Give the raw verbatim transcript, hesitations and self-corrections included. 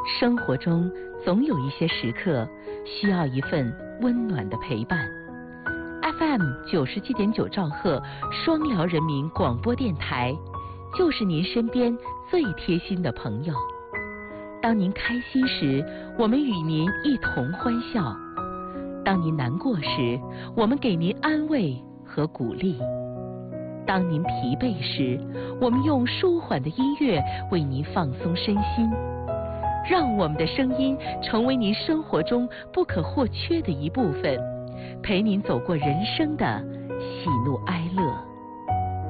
生活中总有一些时刻需要一份温暖的陪伴。F M 九十七点九兆赫双辽人民广播电台，就是您身边最贴心的朋友。当您开心时，我们与您一同欢笑；当您难过时，我们给您安慰和鼓励；当您疲惫时，我们用舒缓的音乐为您放松身心。让我们的声音成为您生活中不可或缺的一部分，陪您走过人生的喜怒哀乐。